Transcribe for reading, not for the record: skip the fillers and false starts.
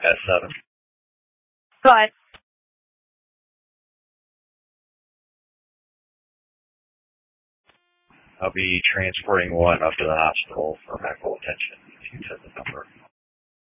S7. Go ahead. I'll be transporting one up to the hospital for medical attention. If you said the number.